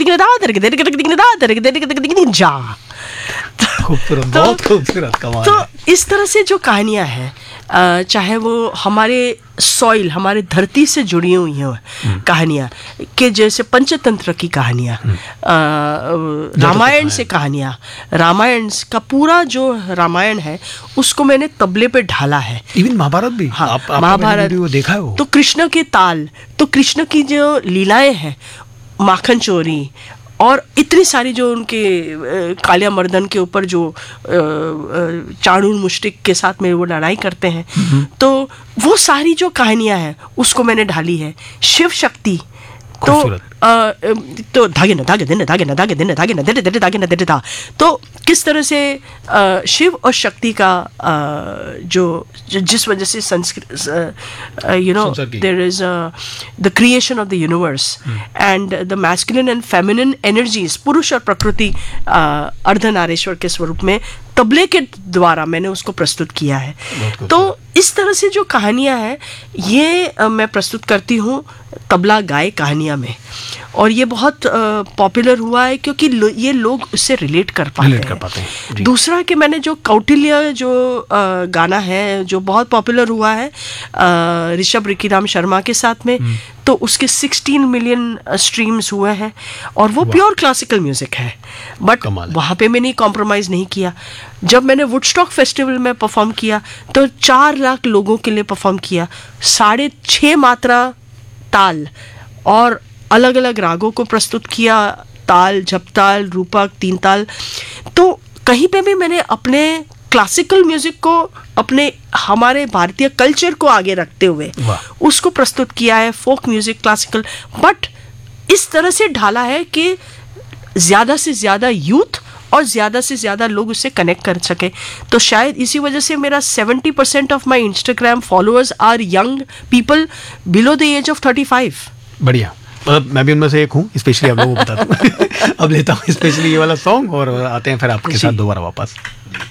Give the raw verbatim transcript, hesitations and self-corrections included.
जा। खूबसूरत, बहुत खूबसूरत, कमाल। तो इस तरह से जो कहानियाँ हैं, चाहे वो हमारे सॉइल, हमारे धरती से जुड़ी हुई हैं कहानियाँ, कि जैसे पंचतंत्र की कहानियाँ, रामायण से कहानियाँ, रामायण का पूरा जो रामायण है उसको मैंने तबले पे ढाला है। इवन महाभारत भी। हाँ, आप, आप महाभारत देखा है वो? तो कृष्ण के ताल, तो कृष्ण की जो लीलाएं हैं, माखन चोरी और इतनी सारी जो उनके कालिया मर्दन के ऊपर जो चाणूर मुश्तिक के साथ में वो लड़ाई करते हैं, तो वो सारी जो कहानियां हैं उसको मैंने ढाली है। शिव शक्ति तो आ, तो धागे न धागे दिन धागे न धागे दिन धागे न दे दे धागे न दे धा, तो किस तरह से आ, शिव और शक्ति का आ, जो जिस वजह से Sanskrit, you know, there is the creation of the universe and the masculine and feminine energies, पुरुष और प्रकृति अर्धनारीश्वर के स्वरूप में तबले के द्वारा मैंने उसको प्रस्तुत किया है। तो इस तरह से जो कहानियां हैं ये आ, मैं प्रस्तुत करती हूँ तबला गाए कहानियां में, और ये बहुत पॉपुलर हुआ है क्योंकि लो, ये लोग उससे रिलेट कर पाते रिलेट हैं। कर पाते हैं। दूसरा कि मैंने जो कौटिल्य जो आ, गाना है जो बहुत पॉपुलर हुआ है ऋषभ रिकीराम शर्मा के साथ में, तो उसके सोलह मिलियन स्ट्रीम्स हुए हैं और वो प्योर क्लासिकल म्यूजिक है, बट वहाँ पे मैंने कॉम्प्रोमाइज़ नहीं किया। जब मैंने वुडस्टॉक फेस्टिवल में परफॉर्म किया तो चार लाख लोगों के लिए परफॉर्म किया, साढ़े छः मात्रा ताल और अलग अलग रागों को प्रस्तुत किया, ताल, झपताल, रूपक, तीन ताल। तो कहीं पे भी मैंने अपने क्लासिकल म्यूजिक को, अपने हमारे भारतीय कल्चर को आगे रखते हुए उसको प्रस्तुत किया है, फोक म्यूजिक, क्लासिकल, बट इस तरह से ढाला है कि ज़्यादा से ज़्यादा यूथ और ज़्यादा से ज़्यादा लोग उससे कनेक्ट कर सके। तो शायद इसी वजह से मेरा seventy percent of my Instagram followers are young people below the age of thirty five. बढ़िया, मैं भी उनमें से एक हूँ, स्पेशली आप लोगों को बता दूँ। अब लेता हूँ स्पेशली ये वाला सॉन्ग और आते हैं फिर आपके साथ दोबारा वापस।